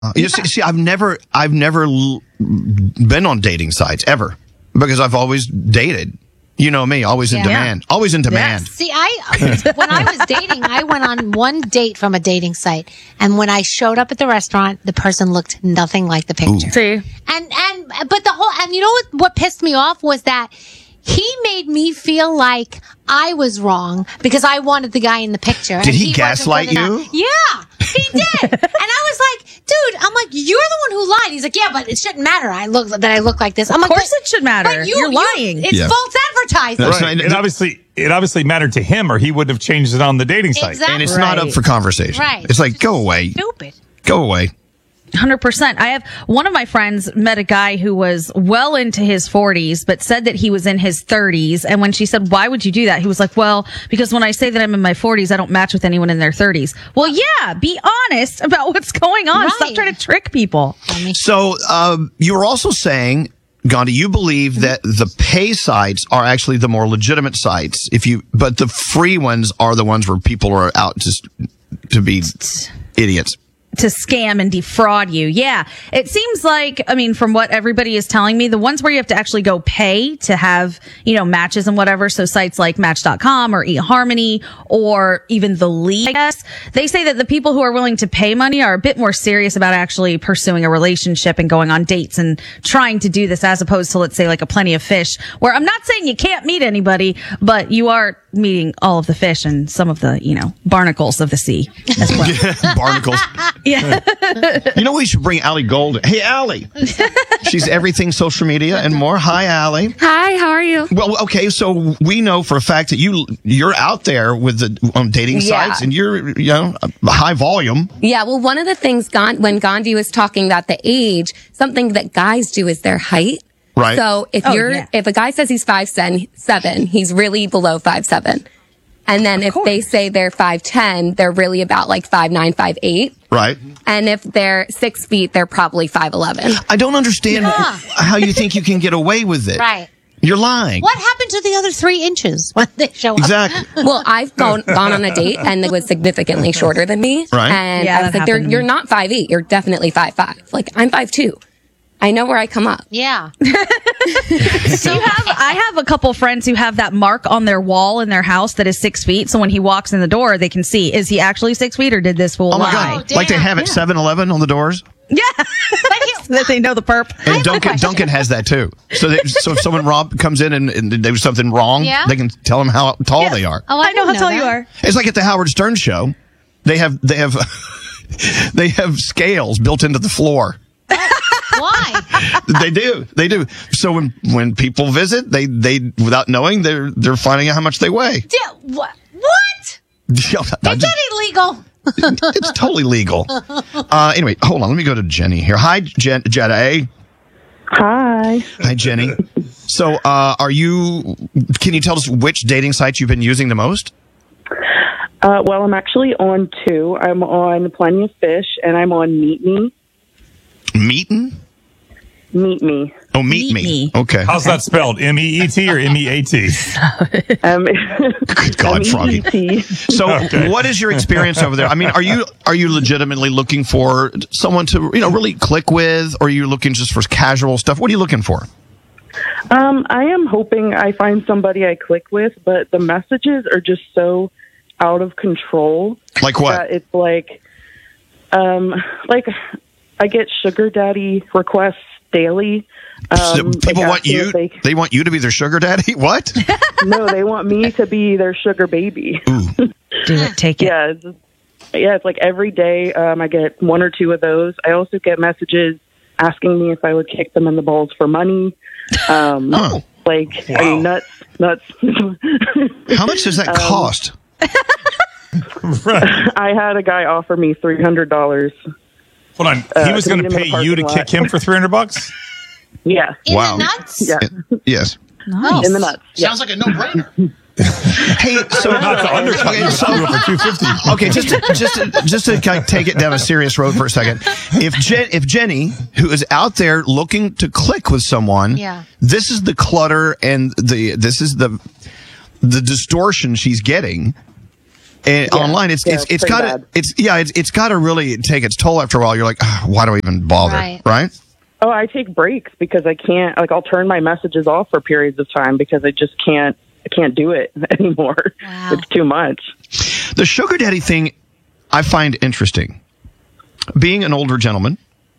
You see, I've never been on dating sites ever because I've always dated. You know me, always in demand. Always in demand. See, when I was dating, I went on one date from a dating site, and when I showed up at the restaurant, the person looked nothing like the picture. See, but you know what pissed me off was that he made me feel like I was wrong because I wanted the guy in the picture. Did he gaslight you? Yeah, he did. And I was like, dude, I'm like, you're the one who lied. He's like, yeah, but it shouldn't matter. I look like this. I'm of course it should matter. You're lying. It's false advertising. Right. It obviously mattered to him, or he wouldn't have changed it on the dating site. Exactly. And it's not up for conversation. Right. It's like, go away. Stupid. Go away. 100%. I have one of my friends met a guy who was well into his 40s, but said that he was in his 30s. And when she said, why would you do that? He was like, well, because when I say that I'm in my 40s, I don't match with anyone in their 30s. Well, yeah, be honest about what's going on. Right. Stop trying to trick people. So, you were also saying, Gandhi, you believe that the pay sites are actually the more legitimate sites. But the free ones are the ones where people are out just to be idiots. To scam and defraud you. Yeah. It seems like, from what everybody is telling me, the ones where you have to actually go pay to have, matches and whatever. So sites like Match.com or eHarmony or even The League, I guess. They say that the people who are willing to pay money are a bit more serious about actually pursuing a relationship and going on dates and trying to do this as opposed to, let's say, like a Plenty of Fish, where I'm not saying you can't meet anybody, but you are meeting all of the fish and some of the, barnacles of the sea as well. Barnacles. Yeah. We should bring Allie Golden. Hey, Allie. She's everything social media and more. Hi, Allie. Hi, how are you? Well, okay, so we know for a fact that you're out there on dating sites and you're, high volume. Yeah, well, one of the things when Gandhi was talking about the age, something that guys do is their height. Right. So if a guy says he's 5'7", he's really below 5'7". And then if they say they're 5'10", they're really about like 5'9", 5'8". Right. And if they're 6 feet, they're probably 5'11". I don't understand how you think you can get away with it. Right. You're lying. What happened to the other 3 inches when they show up? Exactly. Well, I've gone on a date and it was significantly shorter than me. Right. And I was like, you're not 5'8". You're definitely 5'5". Like, I'm 5'2". I know where I come up. Yeah. So I have a couple friends who have that mark on their wall in their house that is 6 feet. So when he walks in the door, they can see, is he actually 6 feet or did this fool lie? Oh my God. Like they have at 7-Eleven on the doors? Yeah. So that they know the perp. And Duncan has that too. So if someone comes in and there's something wrong, they can tell them how tall they are. Oh, I know how tall you are. It's like at the Howard Stern show. They have they have scales built into the floor. Why? They do. So when people visit, they without knowing, they're finding out how much they weigh. What? Is that illegal? It's totally legal. Anyway, hold on. Let me go to Jenny here. Hi, Jenny. Hi, Jenny. So, can you tell us which dating sites you've been using the most? Well, I'm actually on 2. I'm on Plenty of Fish, and I'm on Meet Me. Meetin'? Meet Me. Oh, Meet Me. Okay. How's that spelled? M-E-E-T or M-E-A-T? Good God, Froggy. So, what is your experience over there? I mean, are you legitimately looking for someone to really click with, or are you looking just for casual stuff? What are you looking for? I am hoping I find somebody I click with, but the messages are just so out of control. Like what? It's like I get sugar daddy requests daily. People want you. They want you to be their sugar daddy. What? No, they want me to be their sugar baby. Ooh. Do it. Take it. Yeah, it's like every day I get 1 or 2 of those. I also get messages asking me if I would kick them in the balls for money. I mean, nuts. How much does that cost? I had a guy offer me $300. Hold on. He was going to pay you to kick him for $300? Yeah. In the nuts? Yeah. Yes. Nice. In the nuts. Sounds like a no-brainer. Hey, so not to undercut you, so for $250. Okay, just to kind of take it down a serious road for a second. If Jenny, who is out there looking to click with someone, this is the clutter and this is the distortion she's getting. And online, it's pretty gotta, bad. it's gotta really take its toll after a while. You're like, why do I even bother? Right? Oh, I take breaks because I can't, like, I'll turn my messages off for periods of time because I just can't do it anymore. Wow. It's too much. The sugar daddy thing I find interesting. Being an older gentleman,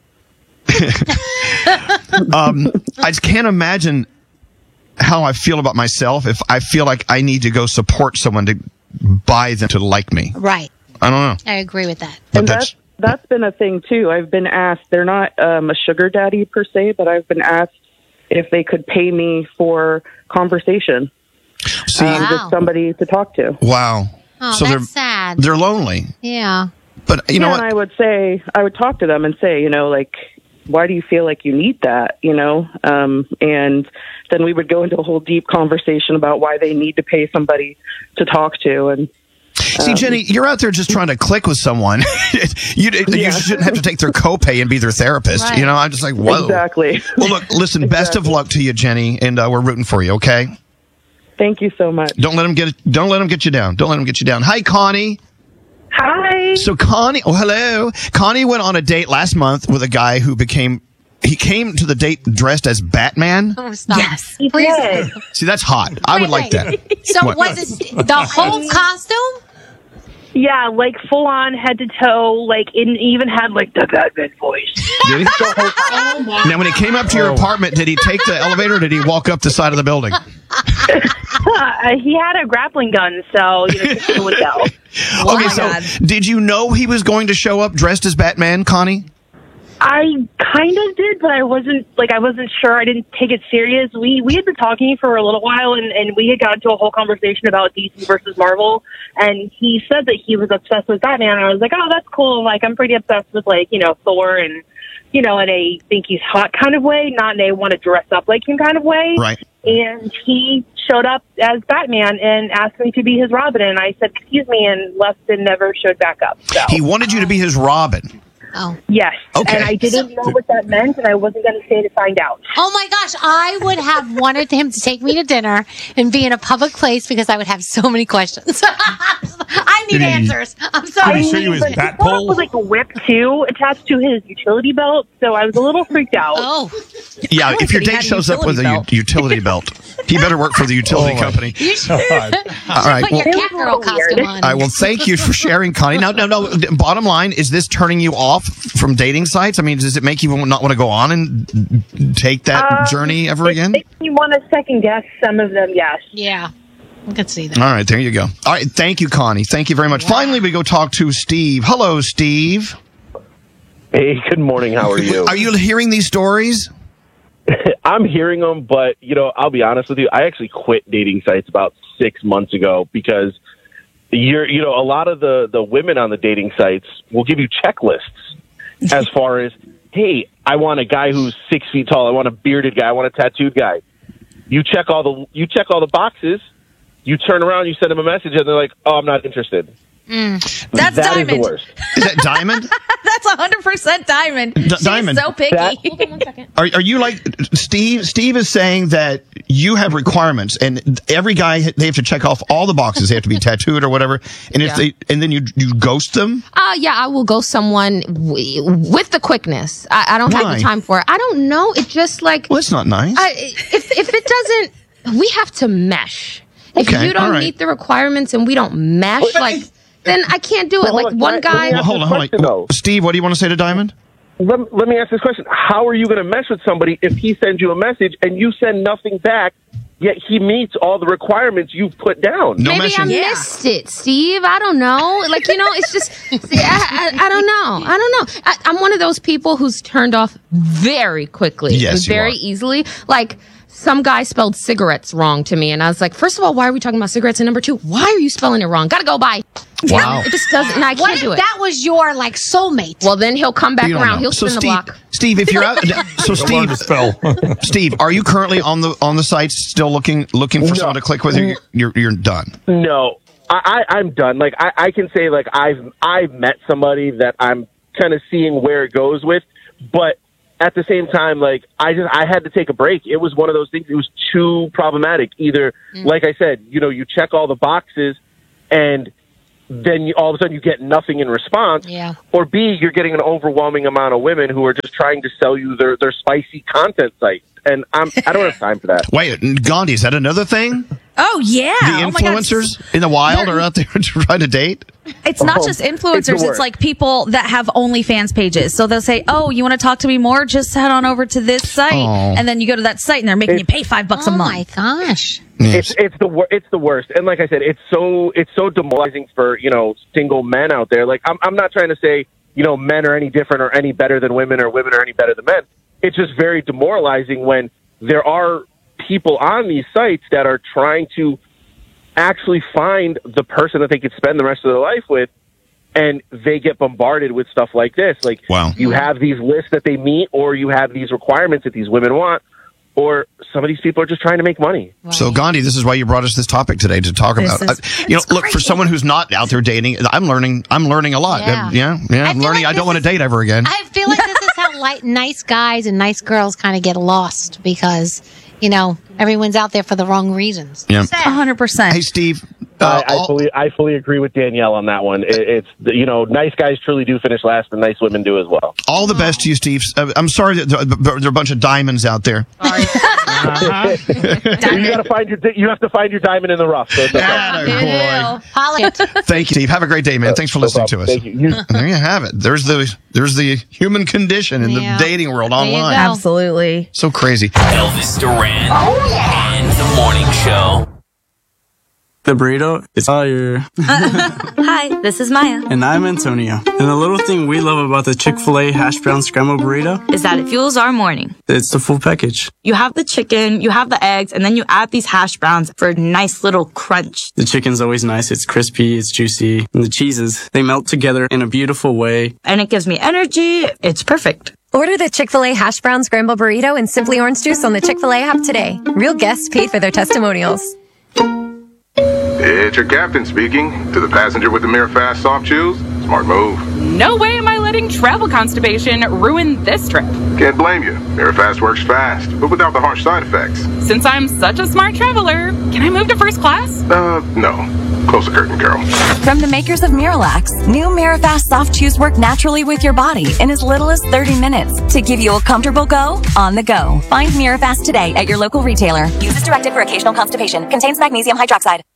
I can't imagine how I feel about myself if I feel like I need to go support someone to buy them to like me. Right. I don't know. I agree with that. But And that's been a thing too. I've been asked, they're not a sugar daddy per se, but I've been asked if they could pay me for conversation. See, Just somebody to talk to. wow. Oh, So that's sad. they're lonely. Yeah. But you know Yeah, what? and I would talk to them and say, like, why do you feel like you need that? And then we would go into a whole deep conversation about why they need to pay somebody to talk to. And See, Jenny, you're out there just trying to click with someone. You shouldn't have to take their copay and be their therapist. Right. I'm just like, whoa. Exactly. Well, look, listen, best of luck to you, Jenny, and we're rooting for you, okay? Thank you so much. Don't let them get you down. Don't let them get you down. Hi, Connie. Hi. So Connie, hello. Connie went on a date last month with a guy who came to the date dressed as Batman. Oh, stop. Yes. Please. See, that's hot. I would like that. So What? was it the whole costume? Yeah, like full on head to toe, like it even had like the Batman voice. Did he? Now, when he came up to your apartment, did he take the elevator or did he walk up the side of the building? He had a grappling gun, so it would go. Okay, so God. did you know he was going to show up dressed as Batman, Connie? I kind of did, but I wasn't sure. I didn't take it serious. We had been talking for a little while, and we had got into a whole conversation about DC versus Marvel. And he said that he was obsessed with Batman. And I was like, oh, that's cool. Like, I'm pretty obsessed with Thor, and in a think he's hot kind of way, not in a want to dress up like him kind of way. Right. And he showed up as Batman and asked me to be his Robin, and I said, excuse me, and left and never showed back up. So. He wanted you to be his Robin. Oh. Yes. Okay. And I didn't know what that meant, and I wasn't going to stay to find out. Oh my gosh, I would have wanted him to take me to dinner and be in a public place because I would have so many questions. I need Did he- answers. I'm Did sorry. he show you his But bat he showed up pole? with like a whip too, attached to his utility belt, so I was a little freaked out. Oh, Yeah, if your that he date had a shows up with a utility belt. utility belt, he better work for the utility company. you should God. All right. put your Well, cat girl costume on. all right, well, thank you for sharing, Connie. Now, no. Bottom line, is this turning you off from dating sites? I mean, does it make you not want to go on and take that journey ever It again? makes me want to second guess some of them, yes. Yeah, I could see that. All right, there you go. All right, thank you, Connie. Thank you very much. Finally, we go talk to Steve. Hello, Steve. Hey, good morning. How are you? Are you hearing these stories? I'm hearing them, but, I'll be honest with you. I actually quit dating sites about 6 months ago because a lot of the women on the dating sites will give you checklists as far as, hey, I want a guy who's 6 feet tall. I want a bearded guy. I want a tattooed guy. You check all the boxes. You turn around, you send them a message, and they're like, "Oh, I'm not interested." That's That is Diamond. the worst. Is that Diamond? That's 100% Diamond. She's Diamond. so picky. Hold on 1 second. Are you like Steve? Steve is saying that you have requirements, and every guy they have to check off all the boxes. They have to be tattooed or whatever. And if and then you ghost them. Yeah, I will go someone with the quickness. I don't have Why? the time for it. I don't know. It's just like Well, that's not nice. if it doesn't, we have to mesh. If Okay, you don't all right. meet the requirements and we don't mesh, then I can't do it. Well, Like hold on, one can I- guy. Well, hold on. question, though. Steve, what do you want to say to Diamond? Let me ask this question. How are you going to mesh with somebody if he sends you a message and you send nothing back, yet he meets all the requirements you've put down? No Maybe I meshing. missed it, Steve. I don't know. Like, it's just, I don't know. I don't know. I'm one of those people who's turned off very quickly. Yes, and you very are. easily. Like, some guy spelled cigarettes wrong to me. And I was like, first of all, why are we talking about cigarettes? And number two, why are you spelling it wrong? Gotta go, bye. Wow. It just doesn't, and I What can't if do it. that was your soulmate? Well, then he'll come back You don't around. know. He'll So spin the Steve, block. Steve, if you're out, so Don't learn to Steve, spell. Steve, are you currently on the sites still looking for someone to click with? Or you're done. No, I'm done. Like I can say like I've met somebody that I'm kind of seeing where it goes with, but at the same time, like I had to take a break. It was one of those things. It was too problematic. Either, like I said, you check all the boxes, and then all of a sudden you get nothing in response. Yeah. Or B, you're getting an overwhelming amount of women who are just trying to sell you their spicy content site. And I don't have time for that. Wait, Gandhi, is that another thing? Oh yeah. The Oh my God. influencers in the wild are out there trying to date? It's not just It's influencers. the It's worst. like people that have OnlyFans pages. So they'll say, "Oh, you want to talk to me more? Just head on over to this site." Oh. And then you go to that site and they're making you pay $5 a Oh month. my gosh. Yes. It's the worst. And like I said, it's so demoralizing for, single men out there. Like I'm not trying to say, men are any different or any better than women or women are any better than men. It's just very demoralizing when there are people on these sites that are trying to actually find the person that they could spend the rest of their life with, and they get bombarded with stuff like this. Like, Wow. you have these lists that they meet, or you have these requirements that these women want, or some of these people are just trying to make money. So, Gandhi, this is why you brought us this topic today to talk This about. is- Look, for someone who's not out there dating, I'm learning a lot. Yeah. I'm feel learning. like I don't this want to is- date ever again. I feel like this is how nice guys and nice girls kind of get lost because, everyone's out there for the wrong reasons. Yeah. 100%. Hey, Steve. I fully agree with Danielle on that one. It's nice guys truly do finish last, and nice women do as well. All the best to you, Steve. I'm sorry that there are a bunch of diamonds out there. You have to find your diamond in the rough. So it's okay. Attaboy. Holla. Thank you, Steve. Have a great day, man. Thanks for listening to us. Thank you. And there you have it. There's the human condition in Yeah. the dating world There you online. go. Absolutely. So crazy. Elvis Duran and the Morning Show. The burrito is fire. Hi, this is Maya. And I'm Antonio. And the little thing we love about the Chick-fil-A hash brown scramble burrito Is that it fuels our morning. it's the full package. You have the chicken, you have the eggs, and then you add these hash browns for a nice little crunch. The chicken's always nice. It's crispy, it's juicy. And the cheeses, they melt together in a beautiful way. And it gives me energy. It's perfect. Order the Chick-fil-A hash brown scramble burrito and Simply Orange Juice on the Chick-fil-A app today. Real guests paid for their testimonials. It's your captain speaking. To the passenger with the Mirafast soft chews, smart move. No way am I letting travel constipation ruin this trip. Can't blame you. Mirafast works fast, but without the harsh side effects. Since I'm such a smart traveler, can I move to first class? No. Close the curtain, Carol. From the makers of Miralax, new Mirafast soft chews work naturally with your body in as little as 30 minutes to give you a comfortable go on the go. Find Mirafast today at your local retailer. Use as directed for occasional constipation. Contains magnesium hydroxide.